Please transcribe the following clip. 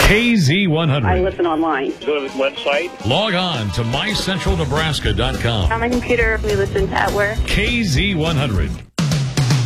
KZ100. I listen online. Go to the website. Log on to mycentralnebraska.com. On my computer, we listen at work. KZ100.